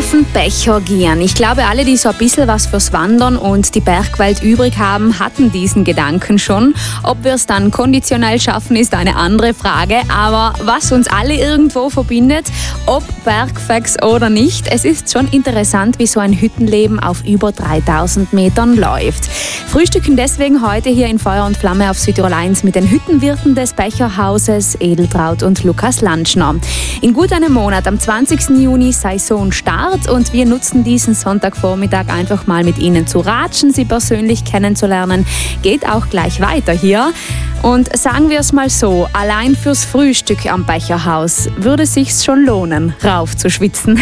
auf den Becher gehen. Ich glaube, alle, die so ein bisschen was fürs Wandern und die Bergwelt übrig haben, hatten diesen Gedanken schon. Ob wir es dann konditionell schaffen, ist eine andere Frage. Aber was uns alle irgendwo verbindet, ob Bergfex oder nicht, es ist schon interessant, wie so ein Hüttenleben auf über 3000 Metern läuft. Frühstücken deswegen heute hier in Feuer und Flamme auf Südtirol 1 mit den Hüttenwirten des Becherhauses Edeltraud und Lukas Lantschner. In gut einem Monat, am 20. Juni, Saisonstart und wir nutzen diesen Sonntagvormittag einfach mal mit Ihnen zu ratschen, Sie persönlich kennenzulernen. Geht auch gleich weiter hier. Und sagen wir es mal so, allein fürs Frühstück am Becherhaus würde es sich schon lohnen, raufzuschwitzen.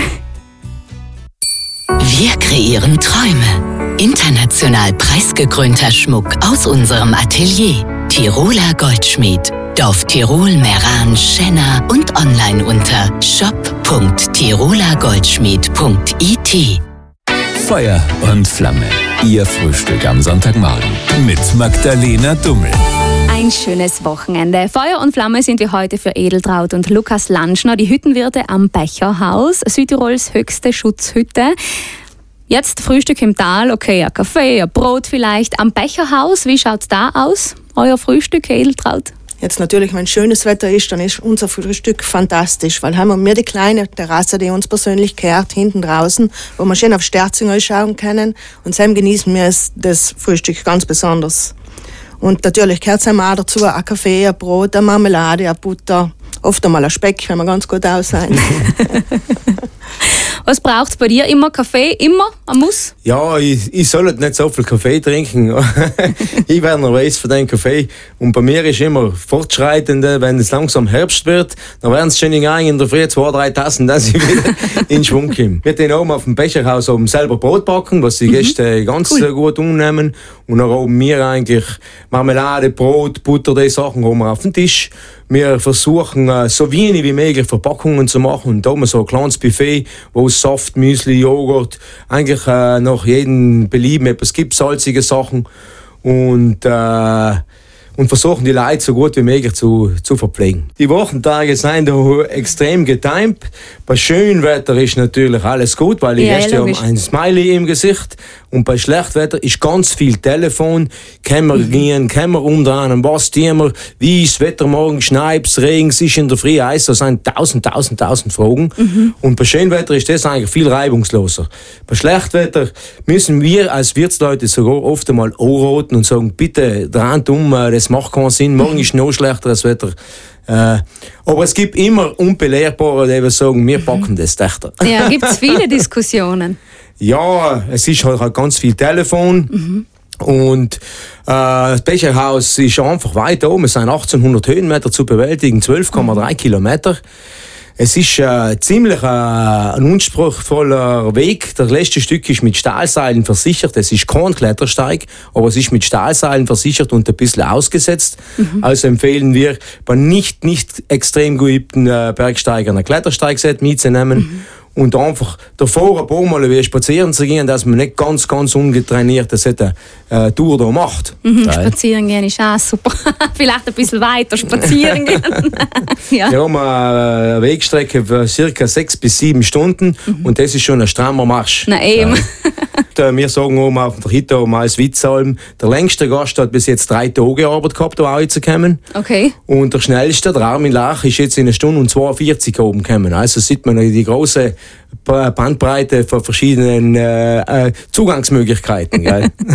Wir kreieren Träume. International preisgekrönter Schmuck aus unserem Atelier. Tiroler Goldschmied. Auf Tirol, Meran, Schenna und online unter shop.tirolergoldschmied.it. Feuer und Flamme. Ihr Frühstück am Sonntagmorgen mit Magdalena Dummel. Ein schönes Wochenende. Feuer und Flamme sind wir heute für Edeltraud und Lukas Lantschner, die Hüttenwirte am Becherhaus, Südtirols höchste Schutzhütte. Jetzt Frühstück im Tal, okay, ein Kaffee, ein Brot vielleicht. Am Becherhaus, wie schaut's da aus? Euer Frühstück, Edeltraud? Jetzt natürlich, wenn schönes Wetter ist, dann ist unser Frühstück fantastisch, weil haben wir die kleine Terrasse, die uns persönlich gehört, hinten draußen, wo wir schön auf Sterzinger schauen können und dann genießen wir das Frühstück ganz besonders. Und natürlich gehört es auch dazu ein Kaffee, ein Brot, eine Marmelade, eine Butter, oft einmal ein Speck, wenn wir ganz gut aussehen. Was braucht es bei dir? Immer Kaffee? Immer? Ein Muss? Ja, ich soll nicht so viel Kaffee trinken. Ich werde nervös für den Kaffee. Und bei mir ist immer fortschreitende, wenn es langsam Herbst wird, dann werden es schon in der Früh 2-3 Tassen, dass ich wieder in Schwung komme. Wir den oben auf dem Becherhaus oben selber Brot backen, was die Gäste ganz gut umnehmen. Und dann oben wir eigentlich Marmelade, Brot, Butter, die Sachen haben wir auf den Tisch. Wir versuchen, so wenig wie möglich Verpackungen zu machen. Und da haben wir so ein kleines Buffet, wo es Saft, Müsli, Joghurt, eigentlich nach jedem Belieben etwas gibt, salzige Sachen. Und versuchen die Leute so gut wie möglich zu verpflegen. Die Wochentage sind da extrem getimt. Bei schönem Wetter ist natürlich alles gut, weil die Gäste haben ein Smiley im Gesicht. Und bei schlechtem Wetter ist ganz viel Telefon. Können wir gehen, können wir umdrehen, was tun wir, wie ist das Wetter morgen, schneit's, regen's, ist in der Früh Eis. Das sind tausend Fragen. Und bei schönem Wetter ist das eigentlich viel reibungsloser. Bei schlechtem Wetter müssen wir als Wirtsleute sogar oft einmal anraten und sagen, bitte dreht das macht keinen Sinn, morgen ist noch schlechteres Wetter. Aber es gibt immer Unbelehrbare, die sagen, wir packen das dichter. Ja, gibt es viele Diskussionen? Ja, es ist halt ganz viel Telefon. Und das Becherhaus ist einfach weit oben. Es sind 1800 Höhenmeter zu bewältigen, 12,3 Kilometer. Es ist ziemlich ein anspruchsvoller Weg. Das letzte Stück ist mit Stahlseilen versichert. Es ist kein Klettersteig, aber es ist mit Stahlseilen versichert und ein bisschen ausgesetzt. Also empfehlen wir, bei nicht extrem geübten Bergsteigern ein Klettersteigset mitzunehmen. Und einfach davor ein paar Mal spazieren zu gehen, dass man nicht ganz ungetrainiert eine Tour da macht. Spazieren gehen ist auch super. Vielleicht ein bisschen weiter spazieren gehen. Ja. Wir haben eine Wegstrecke für ca. 6 bis 7 Stunden und das ist schon ein strammer Marsch. Na eben. Wir sagen oben auf der Hütte oben als Witzalm, der längste Gast hat bis jetzt 3 Tage gearbeitet gehabt, um reinzukommen. Okay. Und der schnellste, der Armin Lach, ist jetzt in 1 Stunde und 42 oben gekommen. Also sieht man die große Bandbreite von verschiedenen Zugangsmöglichkeiten. Gell?